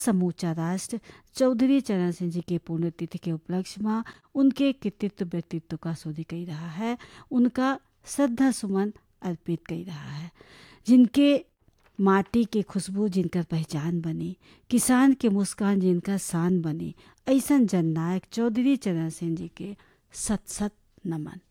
समूचा राष्ट्र चौधरी चरण सिंह जी के पुण्यतिथि के उपलक्ष्य में उनके कृतित्व व्यक्तित्व का शोधी कर रहा है, उनका श्रद्धा सुमन अर्पित कर रहा है। जिनके माटी के खुशबू जिनका पहचान बनी, किसान के मुस्कान जिनका शान बनी, ऐसा जननायक चौधरी चरण सिंह जी के सत सत नमन।